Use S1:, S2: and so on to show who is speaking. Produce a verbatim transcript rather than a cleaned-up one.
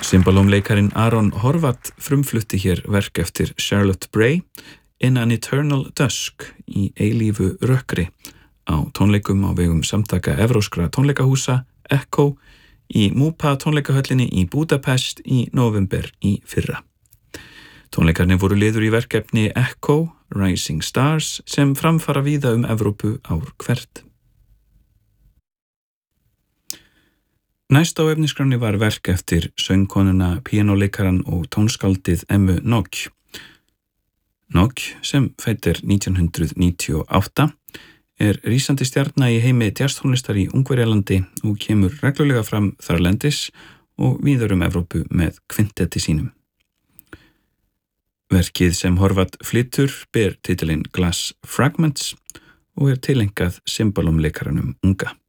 S1: Cimbalómleikarin Aaron Horvath frumflutti hér verk eftir Charlotte Bray, In an Eternal Dusk, í eilífu rökkri, á tónleikum á vegum samtaka evróskra tónleikahúsa Echo í Múpa tónleikahöllinni í Budapest í nóvember í fyrra. Tónleikarnir voru liður í verkefni Echo, Rising Stars, sem framfara víða um Evrópu ár hvert. Næst á efniskránni var verk eftir söngkonuna, píanóleikaran og tónskáldið Emmu Nótt. Nótt, sem fædd er nítján hundrað níutíu og átta, er rísandi stjarna í heimi jazztónlistar í Ungverjalandi og kemur reglulega fram þarlendis og víðar um Evrópu með kvintetti sínum. Verkið sem Horvath flytur ber titilinn Glass Fragments og er tileinkað cimbalómleikaranum unga.